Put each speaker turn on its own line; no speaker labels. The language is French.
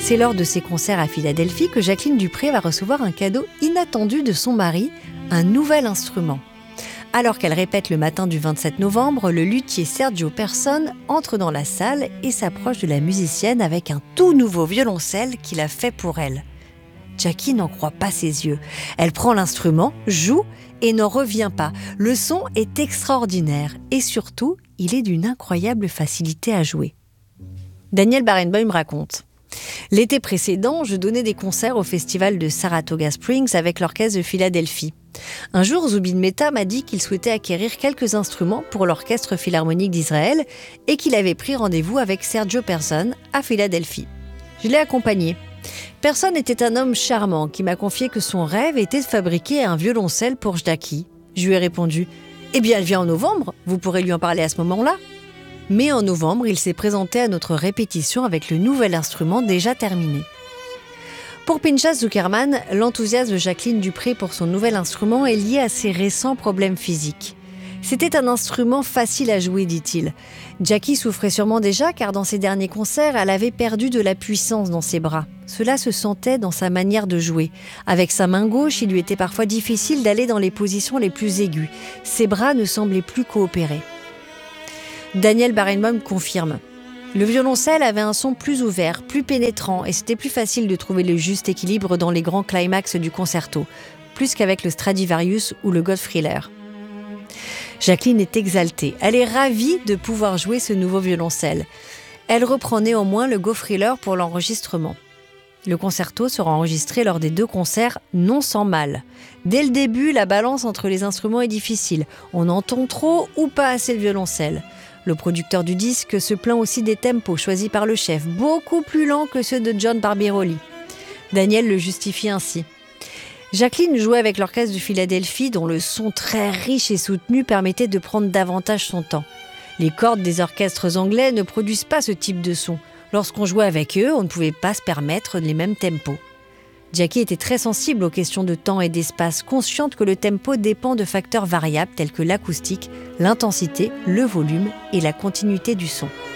C'est lors de ses concerts à Philadelphie que Jacqueline Dupré va recevoir un cadeau inattendu de son mari, un nouvel instrument. Alors qu'elle répète le matin du 27 novembre, le luthier Sergio Persone entre dans la salle et s'approche de la musicienne avec un tout nouveau violoncelle qu'il a fait pour elle. Jackie n'en croit pas ses yeux. Elle prend l'instrument, joue et n'en revient pas. Le son est extraordinaire et surtout, il est d'une incroyable facilité à jouer. Daniel Barenboim raconte: l'été précédent, je donnais des concerts au festival de Saratoga Springs avec l'orchestre de Philadelphie. Un jour, Zubin Mehta m'a dit qu'il souhaitait acquérir quelques instruments pour l'Orchestre Philharmonique d'Israël et qu'il avait pris rendez-vous avec Sergio Persone à Philadelphie. Je l'ai accompagné. Persone était un homme charmant qui m'a confié que son rêve était de fabriquer un violoncelle pour Jackie. Je lui ai répondu: « Eh bien, elle vient en novembre, vous pourrez lui en parler à ce moment-là. » Mais en novembre, il s'est présenté à notre répétition avec le nouvel instrument déjà terminé. Pour Pinchas Zuckerman, l'enthousiasme de Jacqueline Dupré pour son nouvel instrument est lié à ses récents problèmes physiques. C'était un instrument facile à jouer, dit-il. Jackie souffrait sûrement déjà car dans ses derniers concerts, elle avait perdu de la puissance dans ses bras. Cela se sentait dans sa manière de jouer. Avec sa main gauche, il lui était parfois difficile d'aller dans les positions les plus aiguës. Ses bras ne semblaient plus coopérer. Daniel Barenboim confirme: le violoncelle avait un son plus ouvert, plus pénétrant et c'était plus facile de trouver le juste équilibre dans les grands climax du concerto, plus qu'avec le Stradivarius ou le Goldfriller. Jacqueline est exaltée. Elle est ravie de pouvoir jouer ce nouveau violoncelle. Elle reprend néanmoins le Goldfriller pour l'enregistrement. Le concerto sera enregistré lors des 2 concerts, non sans mal. Dès le début, la balance entre les instruments est difficile. On entend trop ou pas assez le violoncelle. Le producteur du disque se plaint aussi des tempos choisis par le chef, beaucoup plus lents que ceux de John Barbirolli. Daniel le justifie ainsi. Jacqueline jouait avec l'orchestre de Philadelphie dont le son très riche et soutenu permettait de prendre davantage son temps. Les cordes des orchestres anglais ne produisent pas ce type de son. Lorsqu'on jouait avec eux, on ne pouvait pas se permettre les mêmes tempos. Jackie était très sensible aux questions de temps et d'espace, consciente que le tempo dépend de facteurs variables tels que l'acoustique, l'intensité, le volume et la continuité du son.